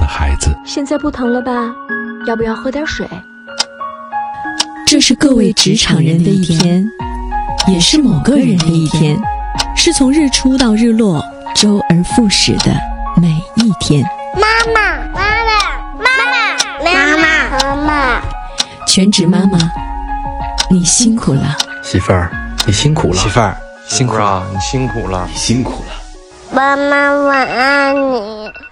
孩子。 现在不疼了吧？要不要喝点水？ 这是各位职场人的一天，也是某个人的一天，是从日出到日落，周而复始的每一天。 妈妈，妈妈，妈妈，妈妈，妈妈， 全职妈妈，你辛苦了。 媳妇儿，你辛苦了。 媳妇儿，辛苦了，你辛苦了， 你辛苦了。 妈妈，我爱你。